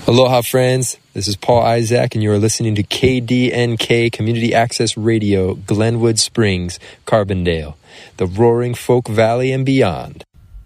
Aloha, friends. This is Paul Isaac, and you are listening to KDNK Community Access Radio, Glenwood Springs, Carbondale, the roaring Folk Valley and beyond.